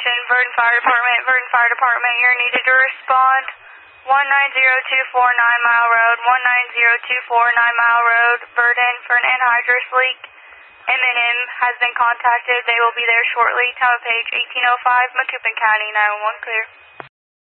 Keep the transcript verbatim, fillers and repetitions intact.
Attention, Verdon Fire Department, Verdon Fire Department, you're needed to respond. one nine zero two four Nine Mile Road, one nine zero two four Nine Mile Road, Verdon, for an anhydrous leak. M and M has been contacted. They will be there shortly. Tower page eighteen oh five, Macoupin County, nine one one clear.